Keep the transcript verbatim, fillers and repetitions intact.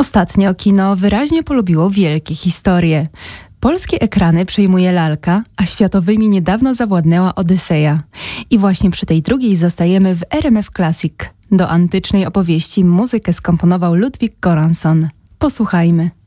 Ostatnio kino wyraźnie polubiło wielkie historie. Polskie ekrany przejmuje lalka, a światowymi niedawno zawładnęła Odyseja. I właśnie przy tej drugiej zostajemy w R M F Classic. Do antycznej opowieści muzykę skomponował Ludwik Göransson. Posłuchajmy.